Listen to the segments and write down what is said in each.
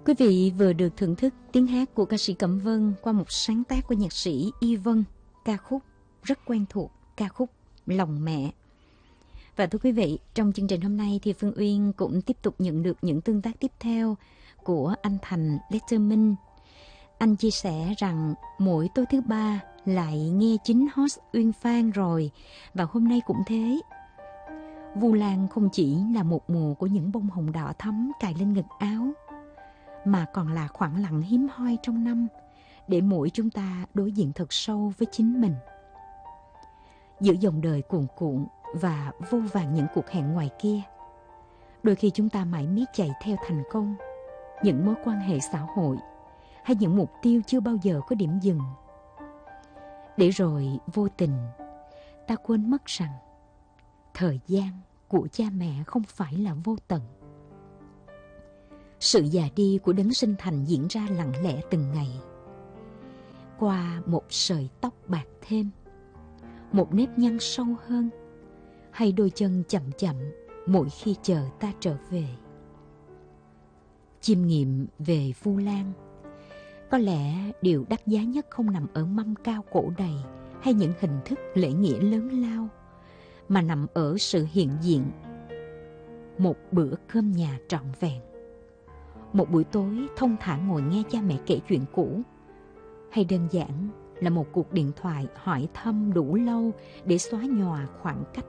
Quý vị vừa được thưởng thức tiếng hát của ca sĩ Cẩm Vân qua một sáng tác của nhạc sĩ Y Vân, ca khúc rất quen thuộc, ca khúc Lòng Mẹ. Và thưa quý vị, trong chương trình hôm nay thì Phương Uyên cũng tiếp tục nhận được những tương tác tiếp theo của anh Thành Letterman. Anh chia sẻ rằng mỗi tối thứ ba lại nghe chính host Uyên Phan rồi, và hôm nay cũng thế. Vu Lan không chỉ là một mùa của những bông hồng đỏ thắm cài lên ngực áo, mà còn là khoảng lặng hiếm hoi trong năm để mỗi chúng ta đối diện thật sâu với chính mình. Giữa dòng đời cuồn cuộn và vô vàn những cuộc hẹn ngoài kia, đôi khi chúng ta mãi miết chạy theo thành công, những mối quan hệ xã hội hay những mục tiêu chưa bao giờ có điểm dừng. Để rồi vô tình ta quên mất rằng thời gian của cha mẹ không phải là vô tận. Sự già đi của đấng sinh thành diễn ra lặng lẽ từng ngày. Qua một sợi tóc bạc thêm, một nếp nhăn sâu hơn, hay đôi chân chậm chậm mỗi khi chờ ta trở về. Chiêm nghiệm về Vu Lan, có lẽ điều đắt giá nhất không nằm ở mâm cao cổ đầy hay những hình thức lễ nghĩa lớn lao, mà nằm ở sự hiện diện. Một bữa cơm nhà trọn vẹn, một buổi tối thông thả ngồi nghe cha mẹ kể chuyện cũ, hay đơn giản là một cuộc điện thoại hỏi thăm đủ lâu để xóa nhòa khoảng cách.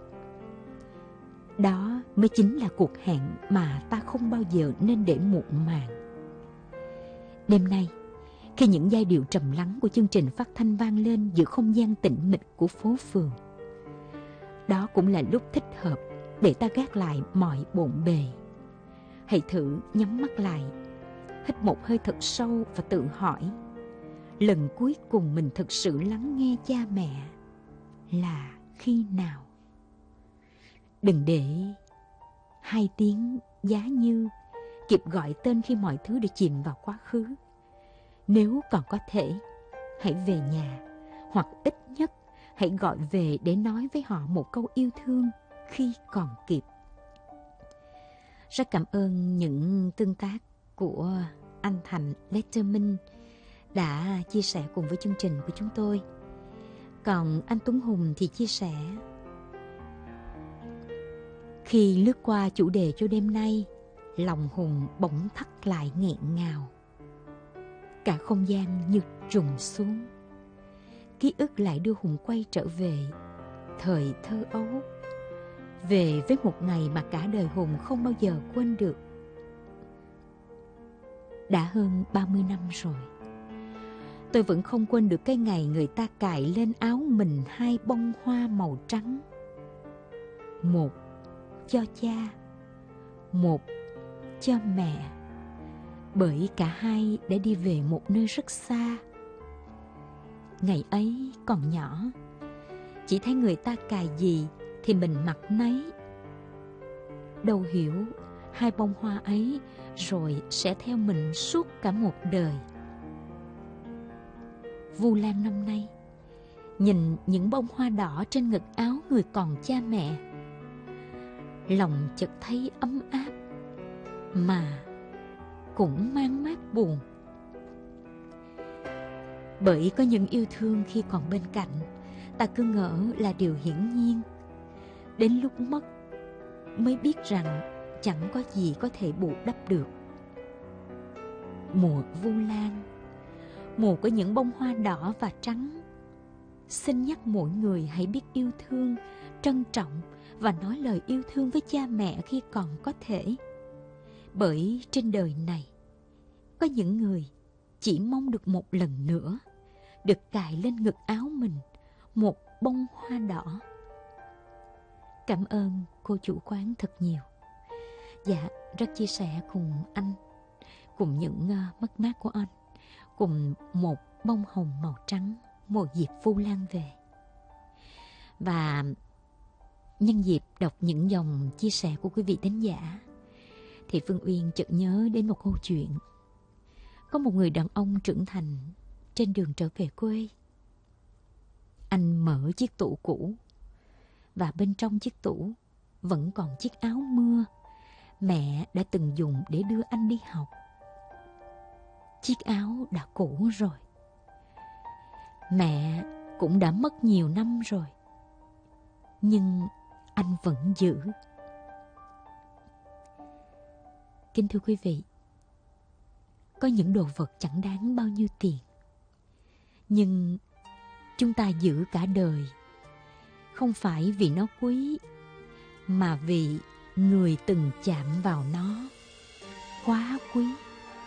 Đó mới chính là cuộc hẹn mà ta không bao giờ nên để muộn màng. Đêm nay, khi những giai điệu trầm lắng của chương trình phát thanh vang lên giữa không gian tĩnh mịch của phố phường, đó cũng là lúc thích hợp để ta gác lại mọi bộn bề. Hãy thử nhắm mắt lại, hít một hơi thật sâu và tự hỏi, lần cuối cùng mình thực sự lắng nghe cha mẹ là khi nào? Đừng để hai tiếng giá như kịp gọi tên khi mọi thứ đã chìm vào quá khứ. Nếu còn có thể, hãy về nhà, hoặc ít nhất hãy gọi về để nói với họ một câu yêu thương khi còn kịp. Rất cảm ơn những tương tác của anh Thành Letterman đã chia sẻ cùng với chương trình của chúng tôi. Còn anh Tuấn Hùng thì chia sẻ: khi lướt qua chủ đề cho đêm nay, lòng Hùng bỗng thắt lại nghẹn ngào. Cả không gian như trùng xuống. Ký ức lại đưa Hùng quay trở về thời thơ ấu, về với một ngày mà cả đời Hùng không bao giờ quên được. Đã hơn 30 năm rồi, tôi vẫn không quên được cái ngày người ta cài lên áo mình hai bông hoa màu trắng. Một cho cha, một cho mẹ, bởi cả hai đã đi về một nơi rất xa. Ngày ấy còn nhỏ, chỉ thấy người ta cài gì thì mình mặc nấy. Đâu hiểu hai bông hoa ấy rồi sẽ theo mình suốt cả một đời. Vu Lan năm nay nhìn những bông hoa đỏ trên ngực áo người còn cha mẹ, lòng chợt thấy ấm áp mà cũng mang mát buồn. Bởi có những yêu thương khi còn bên cạnh, ta cứ ngỡ là điều hiển nhiên. Đến lúc mất mới biết rằng chẳng có gì có thể bù đắp được. Mùa Vu Lan, mùa của những bông hoa đỏ và trắng, xin nhắc mỗi người hãy biết yêu thương, trân trọng và nói lời yêu thương với cha mẹ khi còn có thể. Bởi trên đời này, có những người chỉ mong được một lần nữa được cài lên ngực áo mình một bông hoa đỏ. Cảm ơn cô chủ quán thật nhiều. Dạ, rất chia sẻ cùng anh, cùng những mất mát của anh, cùng một bông hồng màu trắng, một dịp Vu Lan về. Và nhân dịp đọc những dòng chia sẻ của quý vị thính giả, thì Phương Uyên chợt nhớ đến một câu chuyện. Có một người đàn ông trưởng thành trên đường trở về quê. Anh mở chiếc tủ cũ, và bên trong chiếc tủ vẫn còn chiếc áo mưa mẹ đã từng dùng để đưa anh đi học. chiếc áo đã cũ rồi. Mẹ cũng đã mất nhiều năm rồi, nhưng anh vẫn giữ. Kính thưa quý vị, có những đồ vật chẳng đáng bao nhiêu tiền, nhưng chúng ta giữ cả đời, không phải vì nó quý, mà vì người từng chạm vào nó quá quý.